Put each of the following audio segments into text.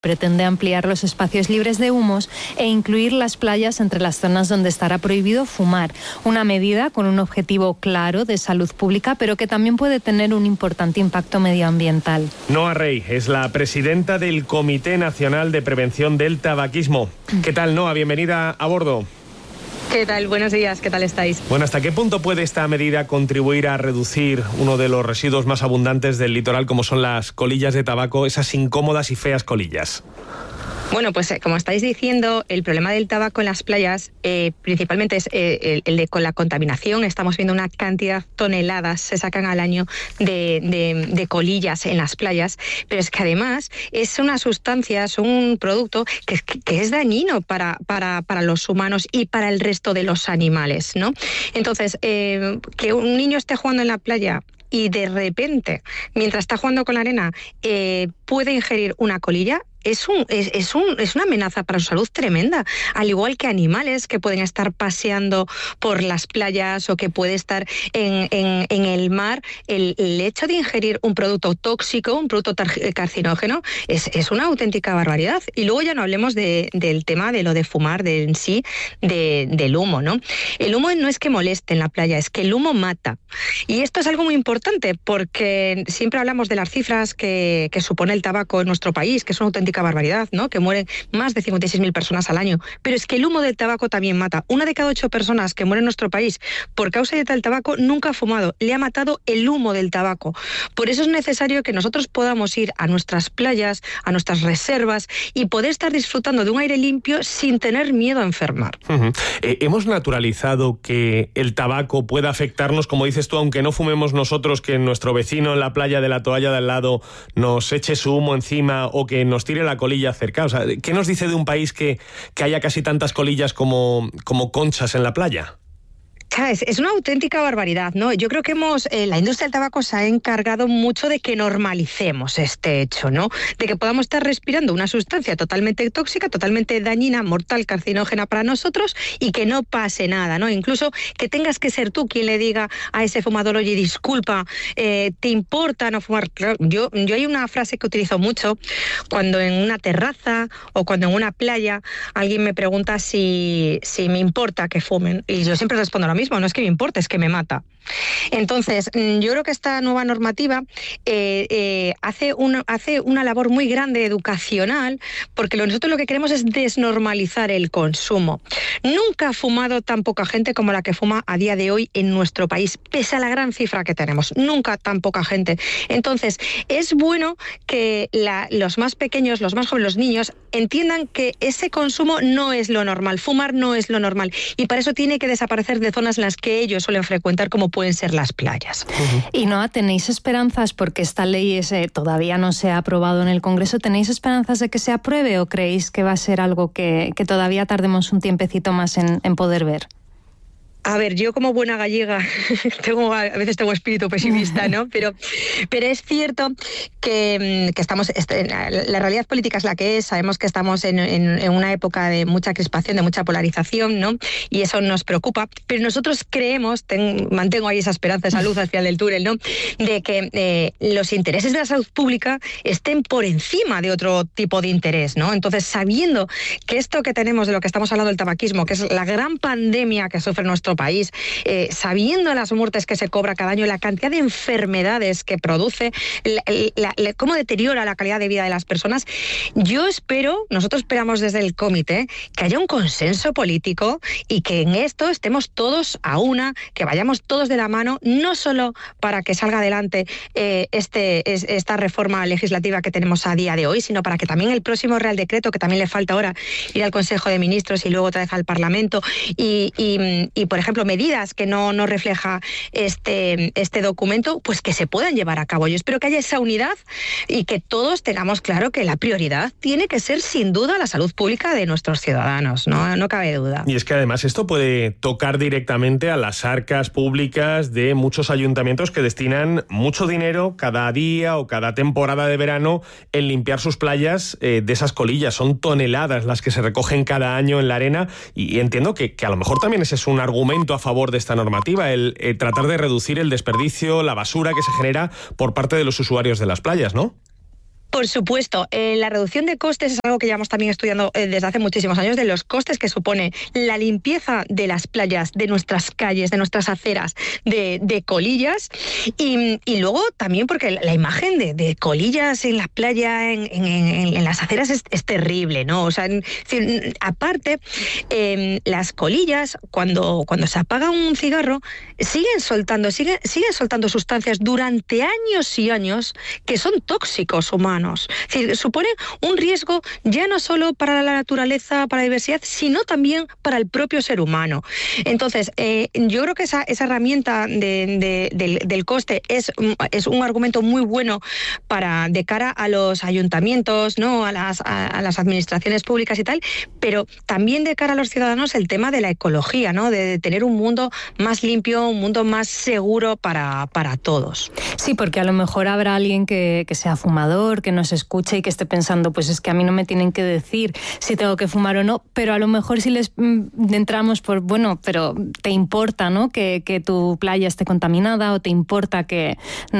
Pretende ampliar los espacios libres de humos e incluir las playas entre las zonas donde estará prohibido fumar. Una medida con un objetivo claro de salud pública, pero que también puede tener un importante impacto medioambiental. Noa Rey es la presidenta del Comité Nacional de Prevención del Tabaquismo. ¿Qué tal, Noa? Bienvenida a bordo. ¿Qué tal? Buenos días, ¿qué tal estáis? Bueno, ¿hasta qué punto puede esta medida contribuir a reducir uno de los residuos más abundantes del litoral, como son las colillas de tabaco, esas incómodas y feas colillas? Bueno, pues como estáis diciendo, el problema del tabaco en las playas principalmente es el de con la contaminación. Estamos viendo una cantidad de toneladas se sacan al año de colillas en las playas, pero es que además es una sustancia, es un producto que es dañino para los humanos y para el resto de los animales, ¿no? Entonces, que un niño esté jugando en la playa y de repente, mientras está jugando con la arena, puede ingerir una colilla, es una amenaza para su salud tremenda, al igual que animales que pueden estar paseando por las playas o que puede estar en el mar. El hecho de ingerir un producto tóxico, un producto carcinógeno, es una auténtica barbaridad. Y luego ya no hablemos del tema de lo de fumar, en sí, del humo, ¿no? El humo no es que moleste en la playa, es que el humo mata. Y esto es algo muy importante porque siempre hablamos de las cifras que supone el tabaco en nuestro país, que es una auténtica barbaridad, ¿no? Que mueren más de 56.000 personas al año. Pero es que el humo del tabaco también mata. 1 de cada 8 personas que mueren en nuestro país por causa del tabaco nunca ha fumado. Le ha matado el humo del tabaco. Por eso es necesario que nosotros podamos ir a nuestras playas, a nuestras reservas y poder estar disfrutando de un aire limpio sin tener miedo a enfermar. Hemos naturalizado que el tabaco pueda afectarnos, como dices tú, aunque no fumemos nosotros, que nuestro vecino en la playa de la toalla de al lado nos eche su humo encima o que nos tire la colilla cerca. O sea, ¿qué nos dice de un país que haya casi tantas colillas como conchas en la playa? Es una auténtica barbaridad, ¿no? Yo creo que la industria del tabaco se ha encargado mucho de que normalicemos este hecho, ¿no? De que podamos estar respirando una sustancia totalmente tóxica, totalmente dañina, mortal, carcinógena para nosotros y que no pase nada, ¿no? Incluso que tengas que ser tú quien le diga a ese fumador, oye, disculpa, ¿te importa no fumar? Claro, yo hay una frase que utilizo mucho cuando en una terraza o cuando en una playa alguien me pregunta si me importa que fumen y yo siempre respondo lo mismo. No es que me importe, es que me mata. Entonces, yo creo que esta nueva normativa hace una labor muy grande educacional, porque nosotros lo que queremos es desnormalizar el consumo. Nunca ha fumado tan poca gente como la que fuma a día de hoy en nuestro país, pese a la gran cifra que tenemos. Nunca tan poca gente. Entonces, es bueno que los más pequeños, los más jóvenes, los niños, entiendan que ese consumo no es lo normal, fumar no es lo normal, y para eso tiene que desaparecer de zonas en las que ellos suelen frecuentar, como pueden ser las playas. Y Noa, ¿tenéis esperanzas, porque esta ley todavía no se ha aprobado en el Congreso, ¿tenéis esperanzas de que se apruebe o creéis que va a ser algo que todavía tardemos un tiempecito más en poder ver? A ver, yo como buena gallega a veces tengo espíritu pesimista, ¿no? Pero es cierto que estamos, la realidad política es la que es, sabemos que estamos en una época de mucha crispación, de mucha polarización, ¿no? Y eso nos preocupa, pero nosotros creemos, mantengo ahí esa esperanza, esa luz al final del túnel, ¿no? De que los intereses de la salud pública estén por encima de otro tipo de interés, ¿no? Entonces, sabiendo que esto que tenemos, de lo que estamos hablando del tabaquismo, que es la gran pandemia que sufre nuestro país, sabiendo las muertes que se cobra cada año, la cantidad de enfermedades que produce, cómo deteriora la calidad de vida de las personas, nosotros esperamos desde el comité que haya un consenso político y que en esto estemos todos a una, que vayamos todos de la mano, no solo para que salga adelante esta reforma legislativa que tenemos a día de hoy, sino para que también el próximo Real Decreto, que también le falta ahora ir al Consejo de Ministros y luego otra vez al Parlamento, y por ejemplo, medidas que no refleja este documento, pues que se puedan llevar a cabo. Yo espero que haya esa unidad y que todos tengamos claro que la prioridad tiene que ser sin duda la salud pública de nuestros ciudadanos, no cabe duda. Y es que además esto puede tocar directamente a las arcas públicas de muchos ayuntamientos que destinan mucho dinero cada día o cada temporada de verano en limpiar sus playas de esas colillas. Son toneladas las que se recogen cada año en la arena y entiendo que a lo mejor también ese es un argumento a favor de esta normativa, el tratar de reducir el desperdicio, la basura que se genera por parte de los usuarios de las playas, ¿no? Por supuesto, la reducción de costes es algo que llevamos también estudiando desde hace muchísimos años, de los costes que supone la limpieza de las playas, de nuestras calles, de nuestras aceras, de colillas, y luego también porque la imagen de colillas en la playa, en las aceras es terrible, ¿no? O sea, aparte, las colillas, cuando se apaga un cigarro, siguen soltando sustancias durante años y años que son tóxicos humanos. Es decir, suponen un riesgo ya no solo para la naturaleza, para la diversidad, sino también para el propio ser humano. Entonces, yo creo que esa herramienta del coste es un argumento muy bueno de cara a los ayuntamientos, ¿no? a las administraciones públicas y tal, pero también de cara a los ciudadanos el tema de la ecología, ¿no? De tener un mundo más limpio, un mundo más seguro para todos. Sí, porque a lo mejor habrá alguien que sea fumador, que nos escuche y que esté pensando, pues es que a mí no me tienen que decir si tengo que fumar o no, pero a lo mejor si les entramos por, bueno, pero te importa, ¿no? Que tu playa esté contaminada, o te importa que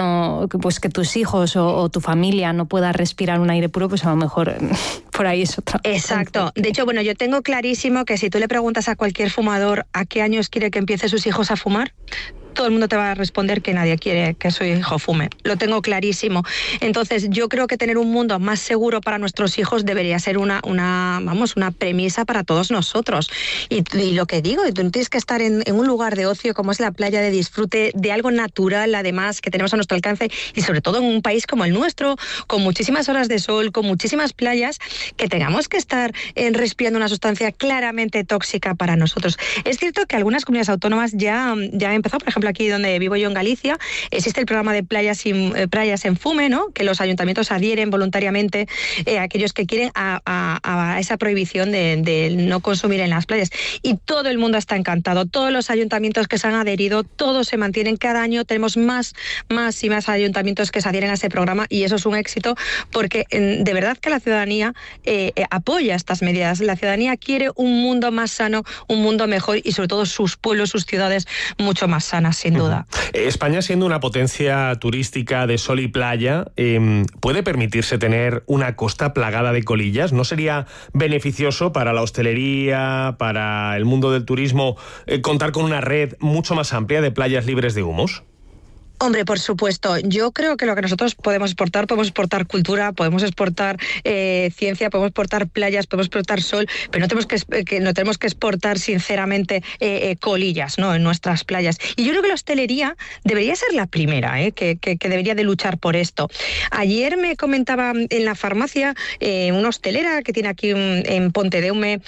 tus hijos o tu familia no pueda respirar un aire puro, pues a lo mejor por ahí es otra. Exacto. De hecho, bueno, yo tengo clarísimo que si tú le preguntas a cualquier fumador a qué años quiere que empiece sus hijos a fumar, todo el mundo te va a responder que nadie quiere que su hijo fume. Lo tengo clarísimo. Entonces, yo creo que tener un mundo más seguro para nuestros hijos debería ser una premisa para todos nosotros. Y lo que digo, tú tienes que estar en un lugar de ocio como es la playa, de disfrute, de algo natural, además, que tenemos a nuestro alcance, y sobre todo en un país como el nuestro, con muchísimas horas de sol, con muchísimas playas, que tengamos que estar respirando una sustancia claramente tóxica para nosotros. Es cierto que algunas comunidades autónomas ya han empezado, por ejemplo, aquí donde vivo yo en Galicia, existe el programa de playas en fume, ¿no? Que los ayuntamientos adhieren voluntariamente a aquellos que quieren a esa prohibición de no consumir en las playas. Y todo el mundo está encantado. Todos los ayuntamientos que se han adherido, todos se mantienen. Cada año tenemos más y más ayuntamientos que se adhieren a ese programa, y eso es un éxito porque de verdad que la ciudadanía apoya estas medidas. La ciudadanía quiere un mundo más sano, un mundo mejor, y sobre todo sus pueblos, sus ciudades mucho más sanas, sin duda. España, siendo una potencia turística de sol y playa, ¿puede permitirse tener una costa plagada de colillas? ¿No sería beneficioso para la hostelería, para el mundo del turismo, contar con una red mucho más amplia de playas libres de humos? Hombre, por supuesto. Yo creo que lo que nosotros podemos exportar cultura, podemos exportar ciencia, podemos exportar playas, podemos exportar sol, pero no tenemos que exportar, sinceramente, colillas, ¿no? En nuestras playas. Y yo creo que la hostelería debería ser la primera, que debería de luchar por esto. Ayer me comentaba en la farmacia una hostelera que tiene aquí en Pontedeume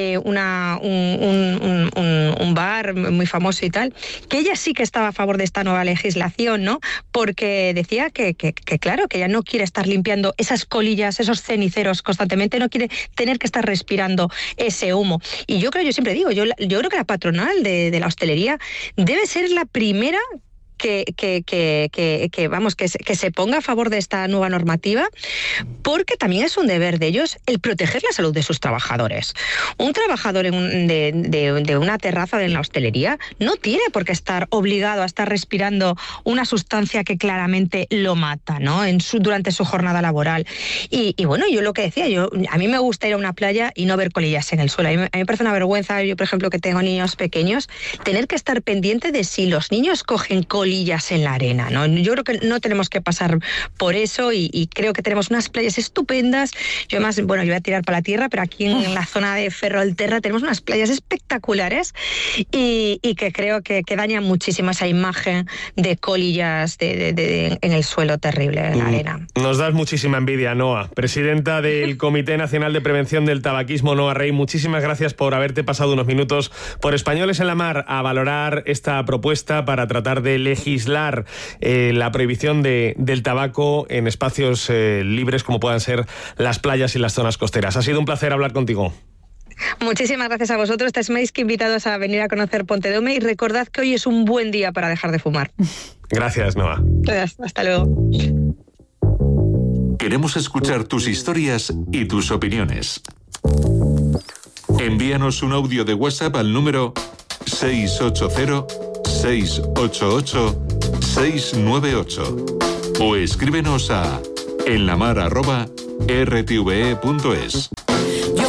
un bar muy famoso y tal, que ella sí que estaba a favor de esta nueva legislación, ¿no? Porque decía que claro, que ella no quiere estar limpiando esas colillas, esos ceniceros constantemente, no quiere tener que estar respirando ese humo. Y yo siempre digo, yo creo que la patronal de la hostelería debe ser la primera que se ponga a favor de esta nueva normativa, porque también es un deber de ellos el proteger la salud de sus trabajadores. Un trabajador de una terraza en la hostelería no tiene por qué estar obligado a estar respirando una sustancia que claramente lo mata, ¿no? Durante su jornada laboral. Y bueno, yo lo que decía, a mí me gusta ir a una playa y no ver colillas en el suelo. A mí me parece una vergüenza, yo por ejemplo que tengo niños pequeños, tener que estar pendiente de si los niños cogen colillas en la arena, ¿no? Yo creo que no tenemos que pasar por eso, y creo que tenemos unas playas estupendas. Yo además, yo voy a tirar para la tierra, pero aquí en la zona de Ferrolterra tenemos unas playas espectaculares y que creo que dañan muchísimo esa imagen de colillas en el suelo terrible, en la arena. Nos das muchísima envidia, Noa. Presidenta del Comité Nacional de Prevención del Tabaquismo, Noa Rey, muchísimas gracias por haberte pasado unos minutos por Españoles en la Mar a valorar esta propuesta para tratar de legislar la prohibición del tabaco en espacios libres como puedan ser las playas y las zonas costeras. Ha sido un placer hablar contigo. Muchísimas gracias a vosotros. Estáis más que invitados a venir a conocer Pontedeume, y recordad que hoy es un buen día para dejar de fumar. Gracias, Noa. Hasta luego. Queremos escuchar tus historias y tus opiniones. Envíanos un audio de WhatsApp al número 680-688-698 o escríbenos a en lamar@rtve.es.